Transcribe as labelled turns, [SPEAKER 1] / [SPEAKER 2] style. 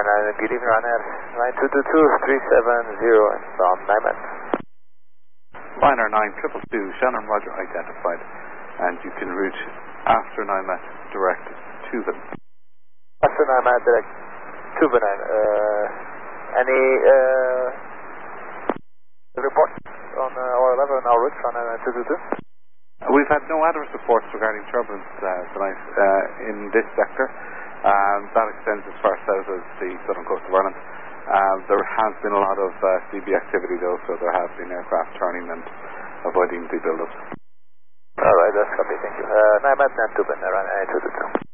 [SPEAKER 1] Good evening, Ryanair 9222-370 from Nymet.
[SPEAKER 2] Ryanair 9222, Shannon Roger identified, and you can route after Nymet direct to them.
[SPEAKER 1] After Nymet direct to Benin. Any report on our level and our route from 9222?
[SPEAKER 2] We've had no adverse reports regarding turbulence tonight in this sector. That extends as far south as the southern coast of Ireland. There has been a lot of CB activity though, so there have been aircraft turning and avoiding the build-ups.
[SPEAKER 1] Alright, that's copy, thank you. Nymet 9222.